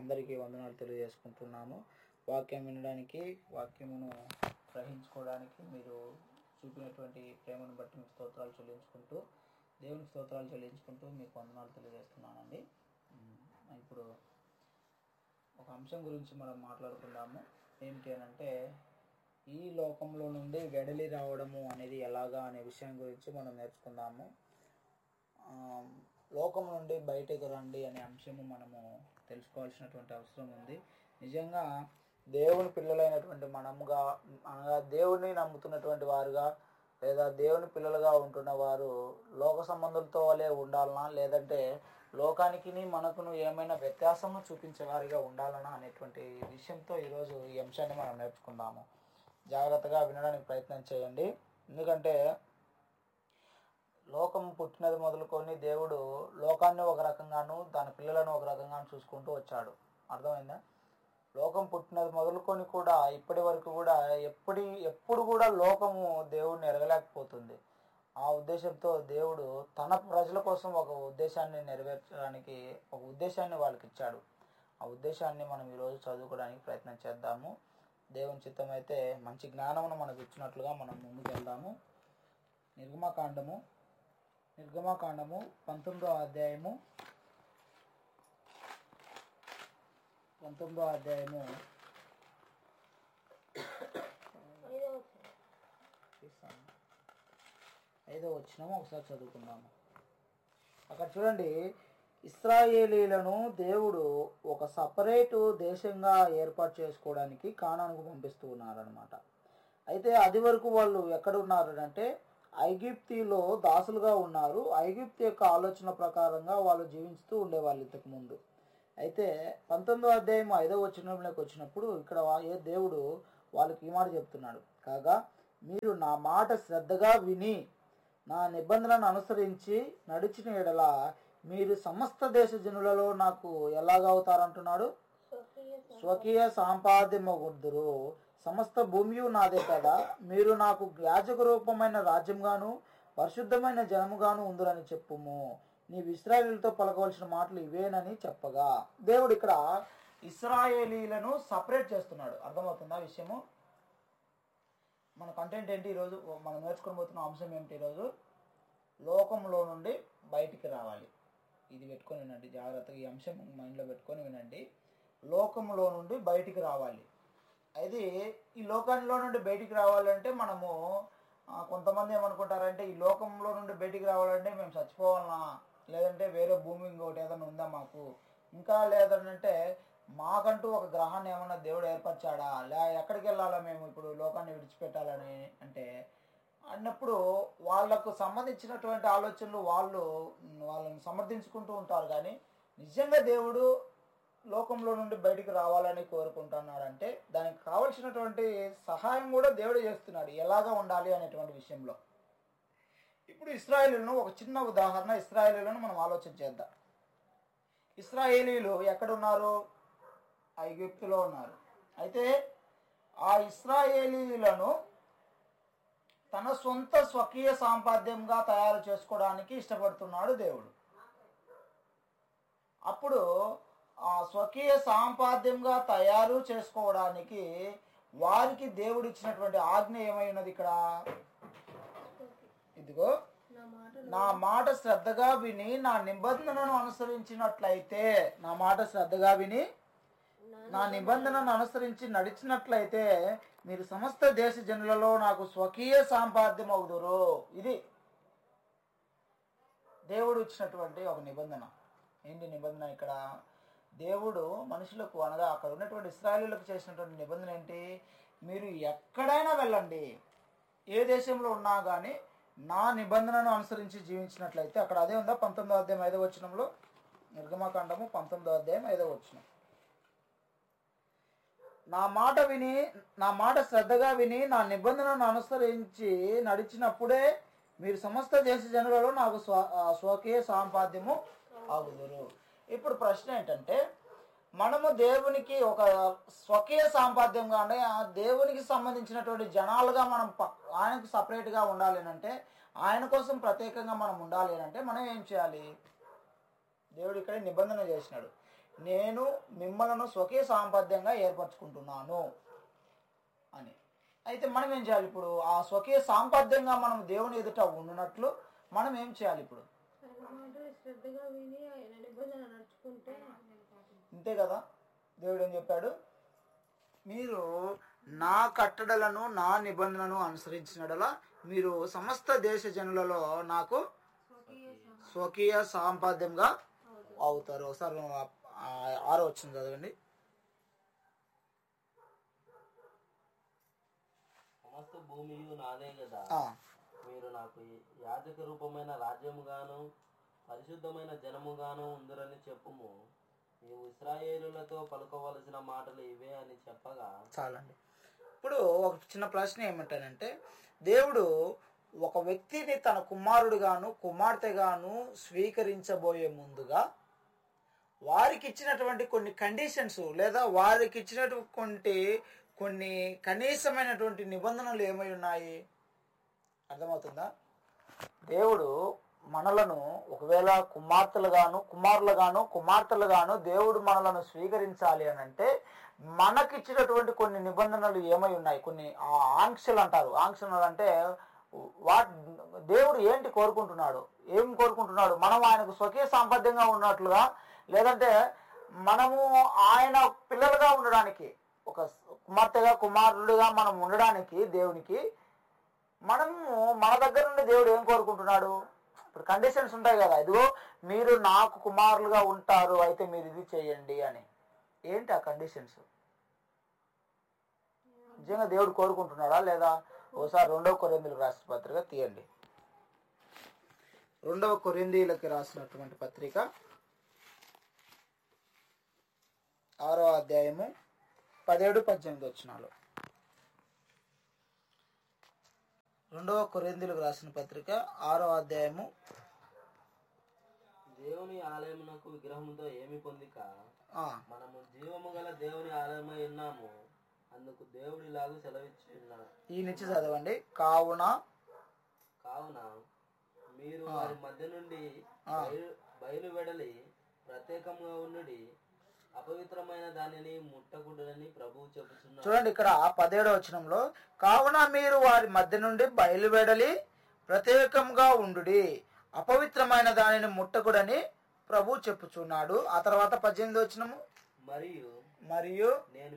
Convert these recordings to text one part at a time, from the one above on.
అందరికీ వందనాలు తెలియజేసుకుంటున్నాము. వాక్యం వినడానికి, వాక్యమును గ్రహించుకోవడానికి మీరు చూపినటువంటి ప్రేమను బట్టి మీకు స్తోత్రాలు చెల్లించుకుంటూ, దేవునికి స్తోత్రాలు చెల్లించుకుంటూ మీకు వందనాలు తెలియజేస్తున్నానండి. ఇప్పుడు ఒక అంశం గురించి మనం మాట్లాడుకుందాము. ఏమిటి అని అంటే, ఈ లోకంలో నుండి వెడలి రావడము అనేది ఎలాగా అనే విషయం గురించి మనం నేర్చుకుందాము. లోకం నుండి బయటకు రండి అనే అంశము మనము తెలుసుకోవాల్సినటువంటి అవసరం ఉంది. నిజంగా దేవుని పిల్లలైనటువంటి మనముగా, అనగా దేవుని నమ్ముతున్నటువంటి వారుగా లేదా దేవుని పిల్లలుగా ఉంటున్న వారు లోక సంబంధులతో వలె ఉండాలనా, లేదంటే లోకానికి మనకును ఏమైనా వ్యత్యాసము చూపించేవారిగా ఉండాలనా అనేటువంటి విషయంతో ఈరోజు ఈ అంశాన్ని మనం నేర్చుకుందాము. జాగ్రత్తగా వినడానికి ప్రయత్నం చేయండి. ఎందుకంటే లోకం పుట్టినది మొదలుకొని దేవుడు లోకాన్ని ఒక రకంగాను దాని పిల్లలను ఒక రకంగాను చూసుకుంటూ వచ్చాడు. అర్థమైందా? లోకం పుట్టినది మొదలుకొని కూడా ఇప్పటి వరకు కూడా ఎప్పుడు కూడా లోకము దేవుడిని ఎరగలేకపోతుంది. ఆ ఉద్దేశంతో దేవుడు తన ప్రజల కోసం ఒక ఉద్దేశాన్ని నెరవేర్చడానికి ఒక ఉద్దేశాన్ని వాళ్ళకి ఇచ్చాడు. ఆ ఉద్దేశాన్ని మనం ఈరోజు చదువుకోవడానికి ప్రయత్నం చేద్దాము. దేవుని చిత్తం అయితే మంచి జ్ఞానమును మనకు ఇచ్చినట్లుగా మనం ముందుకు వెళ్దాము. నిర్గమకాండము 19వ అధ్యాయము 5వ వచనము ఒకసారి చదువుకుందాము. అక్కడ చూడండి, ఇశ్రాయేలీలను దేవుడు ఒక సపరేటు దేశంగా ఏర్పాటు చేసుకోవడానికి కానానుకు పంపిస్తూ ఉన్నారనమాట. అయితే అది వరకు వాళ్ళు ఎక్కడ ఉన్నారు అంటే ఐగుప్తులో దాసులుగా ఉన్నారు. ఐగుప్తు యొక్క ఆలోచన ప్రకారంగా వాళ్ళు జీవిస్తూ ఉండేవాళ్ళు ఇంతకు ముందు. అయితే 19వ అధ్యాయం 5వ వచనంలోకి వచ్చినప్పుడు ఇక్కడ దేవుడు వాళ్ళకి ఈ మాట చెప్తున్నాడు. కాగా మీరు నా మాట శ్రద్ధగా విని నా నిబంధనను అనుసరించి నడిచిన ఎడల మీరు సమస్త దేశ జనులలో నాకు ఎలాగవుతారంటున్నాడు? స్వకీయ సంపాద్యమగుదురు. సమస్త భూమియు నాదే కదా. మీరు నాకు యాజక రూపమైన రాజ్యంగాను పరిశుద్ధమైన జనముగాను ఉందురని చెప్పుము. నీవు ఇశ్రాయేలీలతో పలకవలసిన మాటలు ఇవేనని చెప్పగా, దేవుడు ఇక్కడ ఇశ్రాయేలీలను సపరేట్ చేస్తున్నాడు. అర్థమవుతుందా విషయము? మన కంటెంట్ ఏంటి ఈరోజు? మనం నేర్చుకొని పోతున్న అంశం ఏంటి ఈరోజు? లోకంలో నుండి బయటికి రావాలి. ఇది పెట్టుకొని వినండి జాగ్రత్తగా. ఈ అంశం మైండ్లో పెట్టుకొని వినండి. లోకంలో నుండి బయటికి రావాలి. అయితే ఈ లోకంలో నుండి బయటికి రావాలంటే మనము కొంతమంది ఏమనుకుంటారంటే, ఈ లోకంలో నుండి బయటికి రావాలంటే మేము చచ్చిపోవాలనా, లేదంటే వేరే భూమి ఇంకోటి ఏదైనా ఉందా మాకు, ఇంకా లేదంటే మాకంటూ ఒక గ్రహాన్ని ఏమన్నా దేవుడు ఏర్పరిచాడా, ఎక్కడికి వెళ్ళాలా మేము ఇప్పుడు లోకాన్ని విడిచిపెట్టాలని అంటే అన్నప్పుడు వాళ్ళకు సంబంధించినటువంటి ఆలోచనలు వాళ్ళని సమర్థించుకుంటూ ఉంటారు. కానీ నిజంగా దేవుడు లోకంలో నుండి బయటికి రావాలని కోరుకుంటున్నాడంటే దానికి కావలసినటువంటి సహాయం కూడా దేవుడు చేస్తున్నాడు, ఎలాగా ఉండాలి అనేటువంటి విషయంలో. ఇప్పుడు ఇశ్రాయేలీలను ఒక చిన్న ఉదాహరణ, ఇశ్రాయేలీలను మనం ఆలోచన చేద్దాం. ఇశ్రాయేలీలు ఎక్కడున్నారు? ఐగుప్తులో ఉన్నారు. అయితే ఆ ఇశ్రాయేలీలను తన సొంత స్వకీయ సంపాద్యంగా తయారు చేసుకోవడానికి ఇష్టపడుతున్నాడు దేవుడు. అప్పుడు ఆ స్వకీయ సంపాద్యంగా తయారు చేసుకోవడానికి వారికి దేవుడు ఇచ్చినటువంటి ఆజ్ఞ ఏమై ఉన్నది ఇక్కడ? ఇదిగో, నా మాట శ్రద్ధగా విని నా నిబంధనను అనుసరించినట్లయితే, నా మాట శ్రద్ధగా విని నా నిబంధనను అనుసరించి నడిచినట్లయితే మీరు సమస్త దేశ జనులలో నాకు స్వకీయ సంపాద్యం అవుదురు. ఇది దేవుడు ఇచ్చినటువంటి ఒక నిబంధన. ఏంటి నిబంధన? ఇక్కడ దేవుడు మనుషులకు, అనగా అక్కడ ఉన్నటువంటి ఇశ్రాయేలీయులకు చేసినటువంటి నిబంధన ఏంటి? మీరు ఎక్కడైనా వెళ్ళండి, ఏ దేశంలో ఉన్నా కానీ నా నిబంధనను అనుసరించి జీవించినట్లయితే, అక్కడ అదే ఉందా 19వ అధ్యాయం 5వ వచనంలో, నిర్గమకాండము 19వ అధ్యాయం 5వ వచనం. నా మాట శ్రద్ధగా విని నా నిబంధనను అనుసరించి నడిచినప్పుడే మీరు సమస్త దేశ జనులలో నాకు స్వకీయ సంపాద్యము ఆగుదురు. ఇప్పుడు ప్రశ్న ఏంటంటే, మనము దేవునికి ఒక స్వకీయ సంపాద్యంగా అంటే దేవునికి సంబంధించినటువంటి జనాలుగా మనం ఆయనకు సపరేట్గా ఉండాలి అంటే, ఆయన కోసం ప్రత్యేకంగా మనం ఉండాలి అంటే మనం ఏం చేయాలి? దేవుడు ఇక్కడ నిబంధన చేసినాడు. నేను మిమ్మల్ని స్వకీయ సాంపద్యంగా ఏర్పరచుకుంటున్నాను అని. అయితే మనం ఏం చేయాలి ఇప్పుడు? ఆ స్వకీయ సాంపద్యంగా మనం దేవుని ఎదుట ఉన్నట్లు మనం ఏం చేయాలి ఇప్పుడు? అంతే కదా. దేవుడు ఏం చెప్పాడు? మీరు నా కట్టడలను నా నిబంధనను అనుసరించినడలా మీరు సమస్త దేశ జనులలో నాకు స్వకీయ సాంపద్యంగా అవుతారు. ఒకసారి 6వ వచనం చదవండి. సమస్త భూమియు నాదే కదా, మీరు నాకు యాజక రూపమైన రాజ్యముగాను పరిశుద్ధమైన జనముగాను ఉందరని చెప్పుము. నీవు ఇశ్రాయేలులతో పలుకోవలసిన మాటలు ఇవే అని చెప్పగా. చాలండి. ఇప్పుడు ఒక చిన్న ప్రశ్న ఏమంటానంటే, దేవుడు ఒక వ్యక్తిని తన కుమారుడుగాను కుమార్తెగాను స్వీకరించబోయే ముందుగా వారికి ఇచ్చినటువంటి కొన్ని కండిషన్స్ లేదా వారికి ఇచ్చినటువంటి కొన్ని కనీసమైనటువంటి నిబంధనలు ఏమై ఉన్నాయి? అర్థమవుతుందా? దేవుడు మనలను ఒకవేళ కుమారులుగాను దేవుడు మనలను స్వీకరించాలి అని అంటే మనకిచ్చినటువంటి కొన్ని నిబంధనలు ఏమై ఉన్నాయి? కొన్ని ఆంక్షలు అంటారు. ఆంక్షలు అంటే దేవుడు ఏంటి కోరుకుంటున్నాడు? ఏం కోరుకుంటున్నాడు? మనం ఆయనకు స్వకీయ సాంపద్యంగా ఉన్నట్లుగా, లేదంటే మనము ఆయన పిల్లలుగా ఉండడానికి, ఒక కుమార్తెగా కుమారుడుగా మనం ఉండడానికి దేవునికి మనము మన దగ్గర నుండి దేవుడు ఏం కోరుకుంటున్నాడు? ఇప్పుడు కండిషన్స్ ఉంటాయి కదా, ఇదిగో మీరు నాకు కుమారులుగా ఉంటారు, అయితే మీరు ఇది చేయండి అని. ఏంటి ఆ కండిషన్స్? నిజంగా దేవుడు కోరుకుంటున్నాడా లేదా? ఒకసారి 2వ కొరింథీయులకు రాసిన పత్రిక తీయండి. 2వ కొరింథీయులకు రాసినటువంటి పత్రిక 6వ అధ్యాయము 17-18 వచనాలు. 2వ కొరింథీయులకు రాసిన పత్రిక 6వ అధ్యాయము. దేవుని ఆలయమునకు విగ్రహముతో ఏమి పొందిక, మనము జీవము గల దేవుని ఆలయమై ఉన్నాము. అందుకు దేవుడు ఇలాగూ సెలవిచ్చున్నాడు. ఈ నుంచి చదవండి. కావున మీరు వారి మధ్య నుండి బయలు వెడలి ప్రత్యేకంగా ఉండి అపవిత్రమైన దానిని ముట్టకూడదని ప్రభువు చెబుతున్నాడు. చూడండి, ఇక్కడ 17వ వచనంలో కావున మీరు వారి మధ్య నుండి బయలువెడలి ప్రత్యేకంగా ఉండుడి, అపవిత్రమైన దానిని ముట్టకూడని ప్రభు చెప్పుచున్నాడు. ఆ తర్వాత 18వ వచనము మరియు నేను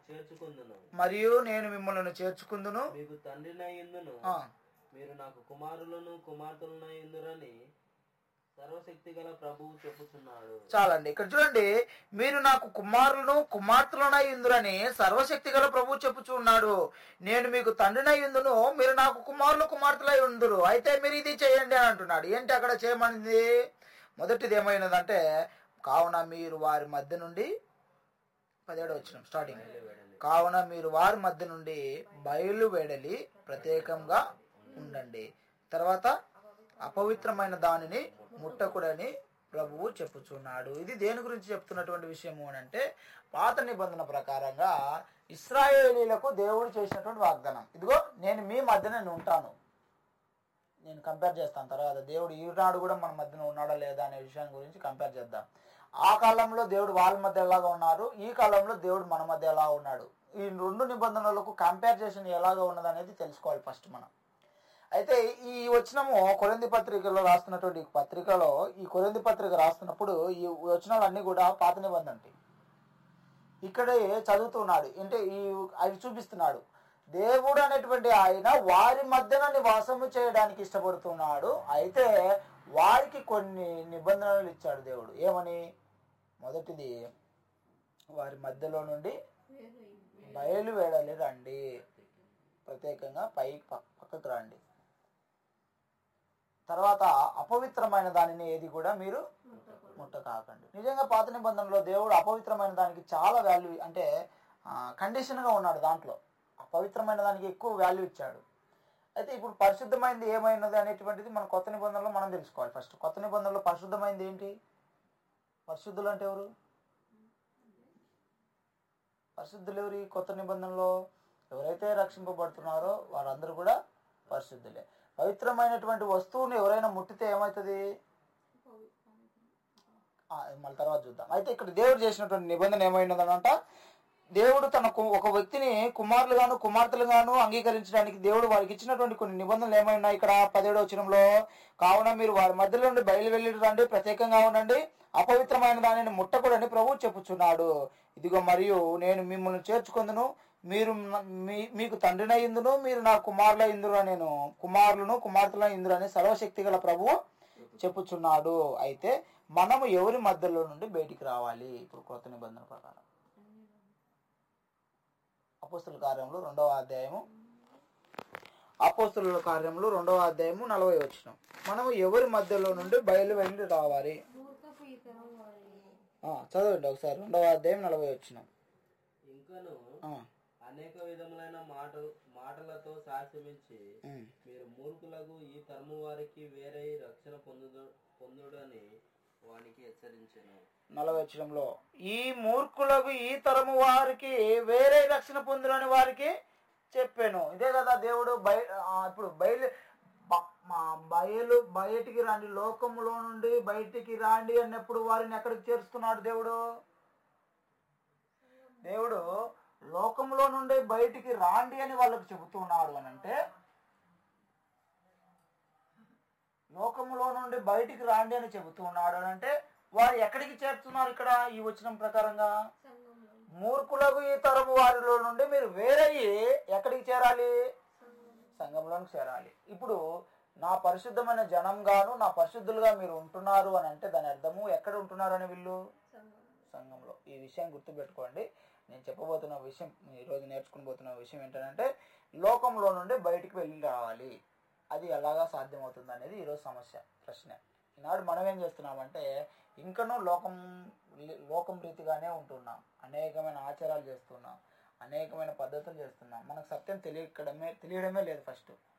మిమ్మల్ని చేర్చుకుందును, మీకు తండ్రినై యుందును, మీరు నాకు కుమారులను కుమార్తెలనై యుందురని సర్వశక్తి గల ప్రభువు చెప్పుచున్నాడు. చాలండి, ఇక్కడ చూడండి, మీరు నాకు కుమారులను కుమార్తెలనై యుందురని సర్వశక్తి గల ప్రభువు చెప్పుచున్నాడు. నేను మీకు తండ్రినై యుందును, మీరు నాకు కుమారులు కుమార్తెలై ఉందురు, అయితే మీరు ఇది చేయండి అని అంటున్నాడు. ఏంటి అక్కడ చేయమనింది? మొదటిది ఏమైనదంటే, కావున మీరు వారి మధ్య నుండి 17వ వచనం స్టార్టింగ్, కావున మీరు వారి మధ్య నుండి బయలు వెడలి ప్రత్యేకంగా ఉండండి. తర్వాత అపవిత్రమైన దానిని ముట్టకూడని ప్రభువు చెప్పుచున్నాడు. ఇది దేని గురించి చెప్తున్నటువంటి విషయము అని అంటే, పాత నిబంధన ప్రకారంగా ఇశ్రాయేలీలకు దేవుడు చేసినటువంటి వాగ్దానం. ఇదిగో నేను మీ మధ్యన ఉంటాను. నేను కంపేర్ చేస్తాను తర్వాత, దేవుడు ఈనాడు కూడా మన మధ్యన ఉన్నాడా లేదా అనే విషయం గురించి కంపేర్ చేద్దాం. ఆ కాలంలో దేవుడు వాళ్ళ మధ్య ఎలాగా ఉన్నారు, ఈ కాలంలో దేవుడు మన మధ్య ఎలా ఉన్నాడు, ఈ 2 నిబంధనలకు కంపారిజన్ ఎలాగా ఉన్నది అనేది తెలుసుకోవాలి ఫస్ట్ మనం. అయితే ఈ వచనము కొరింథీ పత్రికలో రాస్తున్నటువంటి పత్రికలో, ఈ కొరింథీ పత్రిక రాస్తున్నప్పుడు ఈ వచనాలన్నీ కూడా పాత నిబంధన ఇక్కడే చదువుతున్నాడు. అంటే అవి చూపిస్తున్నాడు. దేవుడు అనేటువంటి ఆయన వారి మధ్యన నివాసము చేయడానికి ఇష్టపడుతున్నాడు. అయితే వారికి కొన్ని నిబంధనలు ఇచ్చాడు దేవుడు. ఏమని? మొదటిది, వారి మధ్యలో నుండి బయలు వేడలి రండి, ప్రత్యేకంగా పక్కకు రండి. తర్వాత అపవిత్రమైన దానిని ఏది కూడా మీరు ముట్టకాకండి. నిజంగా పాత నిబంధనలో దేవుడు అపవిత్రమైన దానికి చాలా వాల్యూ, అంటే కండిషన్గా ఉన్నాడు. దాంట్లో అపవిత్రమైన దానికి ఎక్కువ వాల్యూ ఇచ్చాడు. అయితే ఇప్పుడు పరిశుద్ధమైనది ఏమైనది అనేటువంటిది మన కొత్త నిబంధనలో మనం తెలుసుకోవాలి. ఫస్ట్ కొత్త నిబంధనలో పరిశుద్ధమైనది ఏంటి? పరిశుద్ధులు అంటే ఎవరు? పరిశుద్ధులు ఎవరు? ఈ కొత్త నిబంధనలో ఎవరైతే రక్షింపబడుతున్నారో వారందరూ కూడా పరిశుద్ధులే. పవిత్రమైనటువంటి వస్తువుని ఎవరైనా ముట్టితే ఏమవుతుంది? మళ్ళీ తర్వాత చూద్దాం. అయితే ఇక్కడ దేవుడు చేసినటువంటి నిబంధన ఏమైనదనంట, దేవుడు తన ఒక వ్యక్తిని కుమారులుగాను కుమార్తెలుగాను అంగీకరించడానికి దేవుడు వారికి ఇచ్చినటువంటి కొన్ని నిబంధనలు ఏమైనాయి ఇక్కడ 17వ వచనంలో. కావున మీరు వారి మధ్యలో నుండి బయలు వెళ్ళి రండి, ప్రత్యేకంగా ఉండండి, అపవిత్రమైన దానిని ముట్టకూడని ప్రభువు చెప్పుచున్నాడు. ఇదిగో మరియు నేను మిమ్మల్ని చేర్చుకొందును, మీరు మీకు తండ్రినై ఇందును, మీరు నా కుమారుల ఇందురు, నేను కుమారులను కుమార్తెల ఇందురు అని సర్వశక్తి గల ప్రభువు చెప్పుచున్నాడు. అయితే మనము ఎవరి మధ్యలో నుండి బయటికి రావాలి? ఇప్పుడు కొత్త నిబంధన ప్రకారం అపోస్తుల కార్యములు 2వ అధ్యాయము 40వ వచనం. మనము ఎవరి మధ్యలో నుండి బయలు వెళ్ళి రావాలి? చదవండి ఒకసారి 2వ అధ్యాయం 40వ వచనం. ఇంకను అనేక విధములైన మాటలతో సాక్ష్యమిచ్చి మీరు మూర్ఖులకు ఈ తరము వారికి వేరే రక్షణ పొందుడని వానికి హెచ్చరించెను. 40వ వచనంలో ఈ మూర్ఖులకు ఈ తరము వారికి వేరే రక్షణ పొందుడని వారికి చెప్పాను. ఇదే కదా దేవుడు ఇప్పుడు బయటికి రండి, లోకములో నుండి బయటికి రాండి అన్నప్పుడు వారిని ఎక్కడికి చేరుస్తున్నాడు దేవుడు? దేవుడు లోకంలో నుండి బయటికి రాండి అని వాళ్ళకు చెబుతున్నాడు అని అంటే, లోకములో నుండి బయటికి రాండి అని చెబుతున్నాడు అని అంటే వారు ఎక్కడికి చేరుతున్నారు? ఇక్కడ ఈ వచనం ప్రకారంగా మూర్ఖులకు ఈ తరము వారిలో నుండి మీరు వేరయ్యి ఎక్కడికి చేరాలి? సంఘంలోకి చేరాలి. ఇప్పుడు నా పరిశుద్ధమైన జనంగాను నా పరిశుద్ధులుగా మీరు ఉంటున్నారు అని అంటే దాని అర్థము ఎక్కడ ఉంటున్నారు అని వీళ్ళు సంఘంలో. ఈ విషయం గుర్తుపెట్టుకోండి. నేను చెప్పబోతున్న విషయం, ఈరోజు నేర్చుకుని పోతున్న విషయం ఏంటంటే లోకంలో నుండి బయటికి వెళ్ళి రావాలి. అది ఎలాగా సాధ్యమవుతుంది అనేది ఈరోజు ప్రశ్న. ఈనాడు మనం ఏం చేస్తున్నామంటే ఇంకనూ లోకం రీతిగానే ఉంటున్నాం, అనేకమైన ఆచారాలు చేస్తున్నాం, అనేకమైన పద్ధతులు చేస్తున్నాం. మనకు సత్యం తెలియడమే లేదు. ఫస్ట్